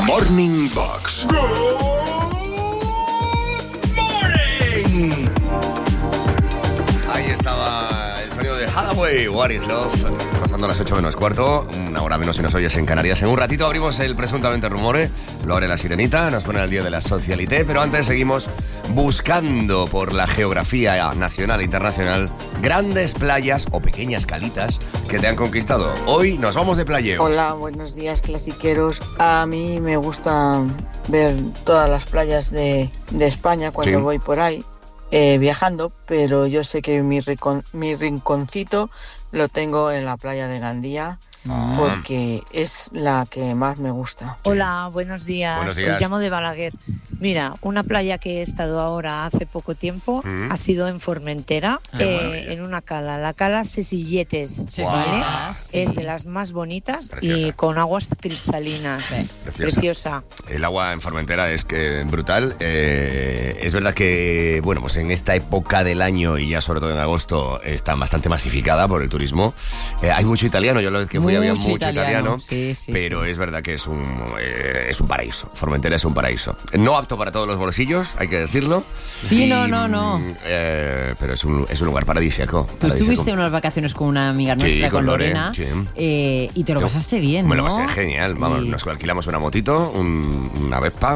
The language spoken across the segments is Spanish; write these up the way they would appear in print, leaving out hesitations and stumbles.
Morning Box. Ahí estaba el sonido de Hathaway, What is Love, rozando las 8 menos cuarto, una hora menos si nos oyes en Canarias. En un ratito abrimos el Presuntamente Rumore, lo haré la Sirenita, nos pone al día de la socialité, pero antes seguimos buscando por la geografía nacional e internacional grandes playas o pequeñas calitas que te han conquistado. Hoy nos vamos de playeo. Hola, buenos días, clasiqueros. A mí me gusta ver todas las playas de España cuando voy por ahí. Viajando, pero yo sé que mi rinconcito lo tengo en la playa de Gandía, porque es la que más me gusta. Hola, buenos días. Buenos días. Os llamo de Balaguer. Mira, una playa que he estado ahora hace poco tiempo ha sido en Formentera, en una cala, la cala Sesilletes, ¿vale? Sí. Es de las más bonitas. Preciosa. Y con aguas cristalinas. Sí. Preciosa. El agua en Formentera es que brutal. Es verdad que, bueno, pues en esta época del año y ya sobre todo en agosto está bastante masificada por el turismo. Hay mucho italiano, yo la vez que fui había mucho italiano, sí, pero sí. es verdad que es un paraíso. Formentera es un paraíso. No apto para todos los bolsillos, hay que decirlo. Sí, Y, no. Pero es un lugar paradisíaco. Tú estuviste unas vacaciones con una amiga nuestra, con Lore, Lorena, sí. y te lo pasaste bien, ¿no? Me lo pasé genial. Vamos, Y- nos alquilamos una motito, una Vespa,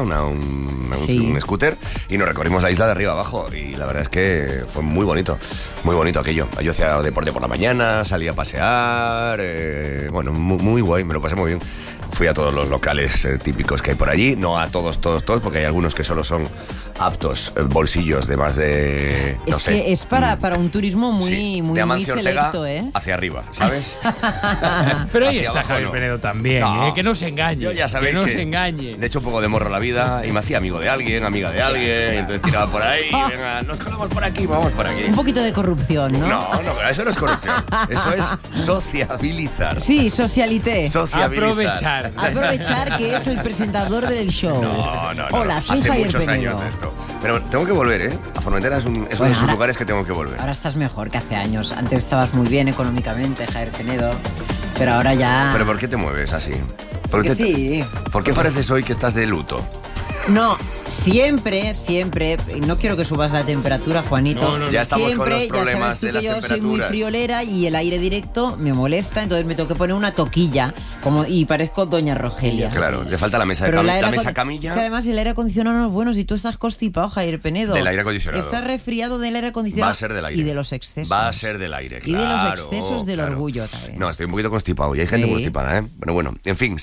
un scooter y nos recorrimos la isla de arriba abajo. Y la verdad es que fue muy bonito aquello. Yo hacía deporte por la mañana, salía a pasear, bueno, muy guay, me lo pasé muy bien. Fui a todos los locales típicos que hay por allí, no a todos, porque hay algunos que solo son aptos, bolsillos de más de... no Es sé. que es para un turismo muy, Sí, muy, de muy Amancio Ortega selecto, ¿eh? hacia arriba, ¿sabes? Pero ahí Hacia está abajo, Javier no. Penedo también, No. que no se engañe. Yo ya sabéis que no que se engañe. le echo un poco de morro a la vida y me hacía amigo de alguien, amiga de alguien, y entonces tiraba por ahí, y venga, nos colamos por aquí, vamos por aquí. Un poquito de corrupción, ¿no? No, pero eso no es corrupción, eso es sociabilizar. Sí, socialité. Sociabilizar. Aprovechar que soy presentador del show. No. Hola, soy Hace Javier muchos Penedo. años de esto. Pero tengo que volver, ¿eh? A Formentera es uno de esos ahora- lugares que tengo que volver. Ahora estás mejor que hace años. Antes estabas muy bien económicamente, Javier Penedo, pero ahora ya... ¿Pero por qué te mueves así? Porque sí. ¿Por qué pareces hoy que estás de luto? No, siempre, no quiero que subas la temperatura, Juanito. No. Ya estamos siempre, con los problemas ya sabes tú de que las yo soy muy temperaturas. friolera y el aire directo me molesta, entonces me tengo que poner una toquilla y parezco Doña Rogelia. Claro, le falta la mesa, Pero la mesa camilla. Que además el aire acondicionado no es bueno si tú estás constipado, Javier Penedo. Del aire acondicionado. Estás resfriado del aire acondicionado. Va a ser del aire. Y de los excesos. Va a ser del aire, Y de los claro, excesos del claro. orgullo también. No, estoy un poquito constipado y hay gente Sí. constipada, ¿eh? Pero bueno, en fin,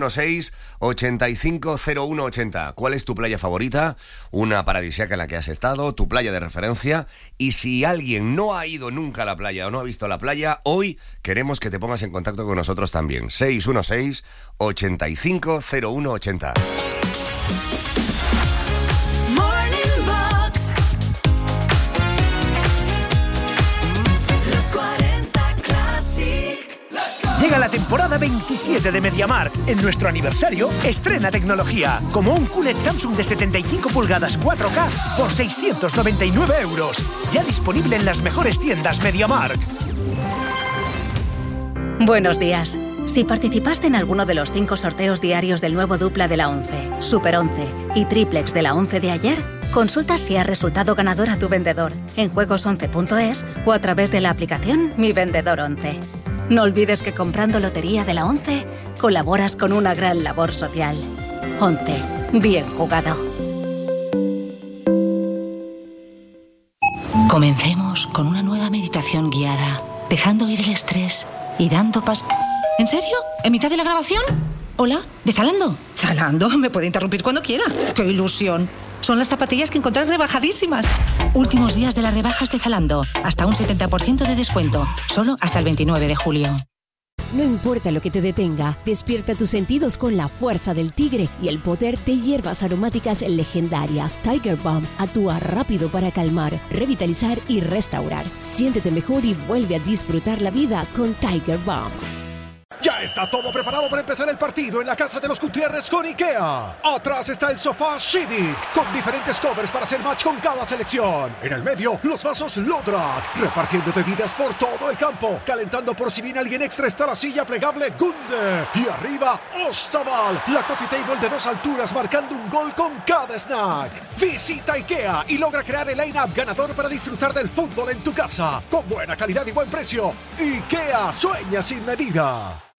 616-850180. ¿Cuál es tu playa favorita? Una paradisíaca en la que has estado, tu playa de referencia. Y si alguien no ha ido nunca a la playa o no ha visto la playa, hoy queremos que te pongas en contacto con nosotros también. 616-850180. Morning Box. Los 40 Classic. Llega la temporada 27 de MediaMarkt. En nuestro aniversario, estrena tecnología, como un QLED Samsung de 75 pulgadas 4K por 699 euros. Ya disponible en las mejores tiendas MediaMarkt. Buenos días. Si participaste en alguno de los 5 sorteos diarios del nuevo dupla de la 11, Super 11 y Triplex de la 11 de ayer, consulta si ha resultado ganador a tu vendedor en juegos11.es o a través de la aplicación Mi Vendedor 11. No olvides que comprando lotería de la 11 colaboras con una gran labor social. 11. Bien jugado. Comencemos con una nueva meditación guiada, dejando ir el estrés y dando paso... ¿En serio? ¿En mitad de la grabación? ¿Hola? ¿De Zalando? ¿Zalando? Me puede interrumpir cuando quiera. ¡Qué ilusión! Son las zapatillas que encontrás rebajadísimas. Últimos días de las rebajas de Zalando. Hasta un 70% de descuento. Solo hasta el 29 de julio. No importa lo que te detenga, despierta tus sentidos con la fuerza del tigre y el poder de hierbas aromáticas legendarias. Tiger Balm actúa rápido para calmar, revitalizar y restaurar. Siéntete mejor y vuelve a disfrutar la vida con Tiger Balm. Ya Ya está todo preparado para empezar el partido en la casa de los Gutiérrez con IKEA. Atrás está el sofá Civic, con diferentes covers para hacer match con cada selección. En el medio, los vasos Lodrat, repartiendo bebidas por todo el campo. Calentando por si viene alguien extra está la silla plegable Gunde. Y arriba, Ostaval, la coffee table de 2 alturas marcando un gol con cada snack. Visita IKEA y logra crear el line-up ganador para disfrutar del fútbol en tu casa. Con buena calidad y buen precio. IKEA, sueña sin medida.